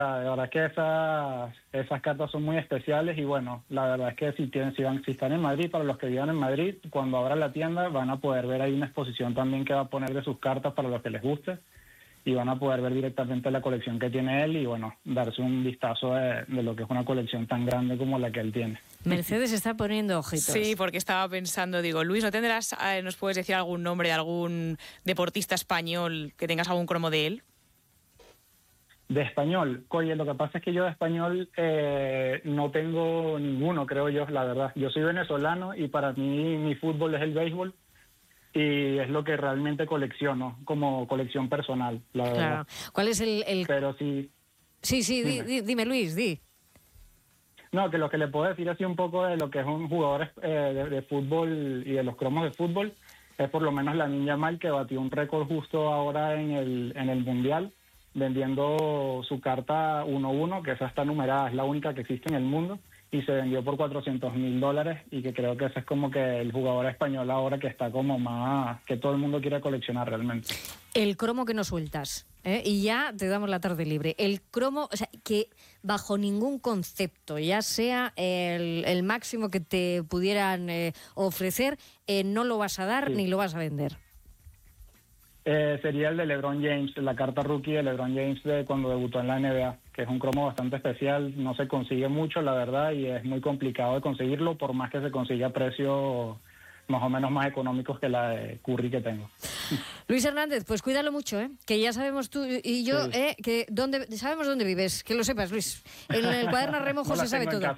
de verdad que esas cartas son muy especiales y bueno, la verdad es que si están en Madrid, para los que vivan en Madrid, cuando abran la tienda van a poder ver ahí una exposición también que va a poner de sus cartas para los que les guste y van a poder ver directamente la colección que tiene él y bueno, darse un vistazo de lo que es una colección tan grande como la que él tiene. Mercedes está poniendo ojitos. Sí, porque estaba pensando, digo, Luis, ¿no tendrás, nos puedes decir algún nombre de algún deportista español que tengas algún cromo de él? De español, oye, lo que pasa es que yo de español no tengo ninguno, creo yo, la verdad. Yo soy venezolano y para mí mi fútbol es el béisbol y es lo que realmente colecciono, como colección personal, la verdad. Claro. ¿Cuál es el...? Pero sí... Sí, dime Luis, di. No, que lo que le puedo decir así un poco de lo que es un jugador de fútbol y de los cromos de fútbol es por lo menos Lamine Yamal, que batió un récord justo ahora en el Mundial, vendiendo su carta 1-1, que esa está numerada, es la única que existe en el mundo, y se vendió por $400,000 y que creo que ese es como que el jugador español ahora que está como más, que todo el mundo quiere coleccionar realmente. El cromo que no sueltas, y ya te damos la tarde libre. El cromo, o sea, que bajo ningún concepto, ya sea el máximo que te pudieran ofrecer, no lo vas a dar ni lo vas a vender. Sería el de LeBron James, la carta rookie de LeBron James de cuando debutó en la NBA, que es un cromo bastante especial, no se consigue mucho, la verdad, y es muy complicado de conseguirlo, por más que se consiga a precios más o menos más económicos que la de Curry que tengo. Luis Hernández, pues cuídalo mucho, que ya sabemos tú y yo, sí. Que sabemos dónde vives, que lo sepas, Luis. En el cuaderno a remojo se sabe todo.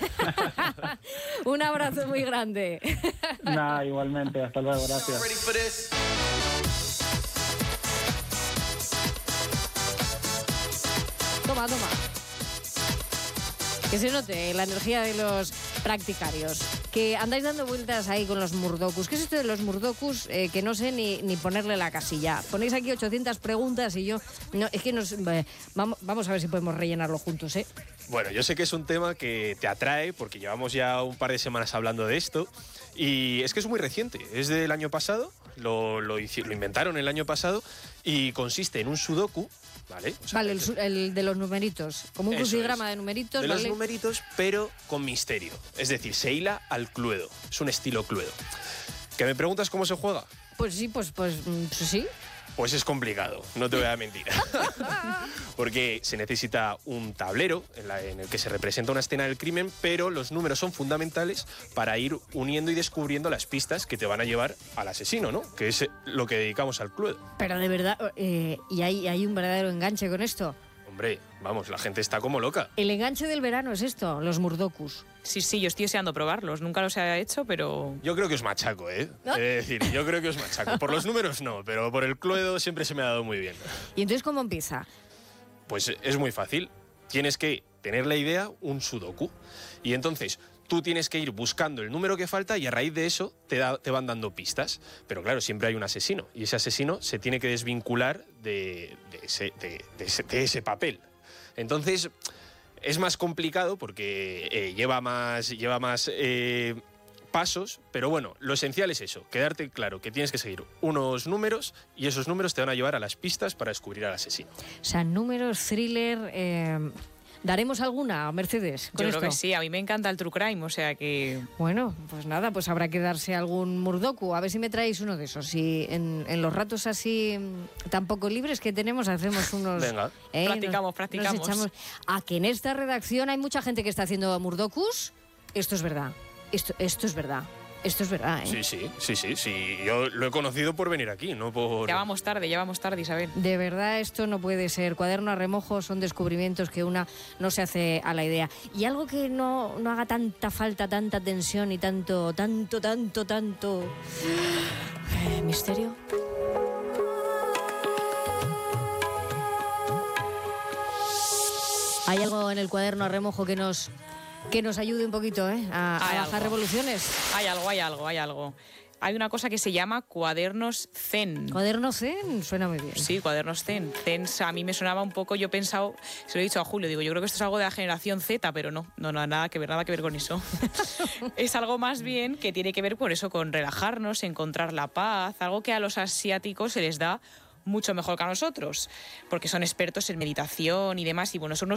Un abrazo muy grande. Nada, igualmente, hasta luego, gracias. Toma. Que se note la energía de los practicarios. Que andáis dando vueltas ahí con los murdokus. ¿Qué es esto de los murdokus? Que no sé ni ponerle la casilla. Ponéis aquí 800 preguntas y yo... No, es que vamos a ver si podemos rellenarlo juntos, ¿eh? Bueno, yo sé que es un tema que te atrae porque llevamos ya un par de semanas hablando de esto y es que es muy reciente. Es del año pasado, lo inventaron el año pasado y consiste en un sudoku. Vale, o sea, vale, el de los numeritos, como un crucigrama de numeritos. De los numeritos, pero con misterio. Es decir, se hila al Cluedo. Es un estilo Cluedo. ¿Que me preguntas cómo se juega? Pues sí, pues sí. Pues es complicado, no te voy a mentir. Porque se necesita un tablero en el que se representa una escena del crimen, pero los números son fundamentales para ir uniendo y descubriendo las pistas que te van a llevar al asesino, ¿no? Que es lo que dedicamos al Cluedo. Pero de verdad, ¿y hay un verdadero enganche con esto? Hombre, vamos, la gente está como loca. El enganche del verano es esto, los murdokus. Sí, yo estoy deseando probarlos. Nunca los he hecho, pero... Yo creo que os machaco, ¿eh? ¿No? Es decir, yo creo que os machaco. Por los números no, pero por el Cluedo siempre se me ha dado muy bien. ¿Y entonces cómo empieza? Pues es muy fácil. Tienes que tener la idea, un sudoku. Y entonces tú tienes que ir buscando el número que falta y a raíz de eso te van dando pistas. Pero claro, siempre hay un asesino. Y ese asesino se tiene que desvincular de ese papel. Entonces... es más complicado porque lleva más pasos, pero bueno, lo esencial es eso, quedarte claro que tienes que seguir unos números y esos números te van a llevar a las pistas para descubrir al asesino. O sea, números, thriller... ¿Daremos alguna, Mercedes? Yo creo que sí, a mí me encanta el true crime, o sea que... Bueno, pues nada, pues habrá que darse algún murdoku, a ver si me traéis uno de esos. Y en los ratos así tan poco libres que tenemos hacemos unos... Venga, practicamos. Nos echamos... ¿A que en esta redacción hay mucha gente que está haciendo murdokus? Esto es verdad, esto es verdad. Esto es verdad, ¿eh? Sí. Yo lo he conocido por venir aquí, no por... Ya vamos tarde, Isabel. De verdad, esto no puede ser. Cuaderno a remojo son descubrimientos que una no se hace a la idea. Y algo que no haga tanta falta, tanta tensión y tanto... misterio. ¿Hay algo en el cuaderno a remojo que nos ayude un poquito a bajar revoluciones? Hay algo. Hay una cosa que se llama cuadernos zen. ¿Cuadernos zen? Suena muy bien. Sí, cuadernos zen. Zen a mí me sonaba un poco, yo he pensado, se lo he dicho a Julio, digo, yo creo que esto es algo de la generación Z, pero no, nada que ver con eso. Es algo más bien que tiene que ver por eso, con relajarnos, encontrar la paz, algo que a los asiáticos se les da mucho mejor que a nosotros, porque son expertos en meditación y demás, y bueno, son unos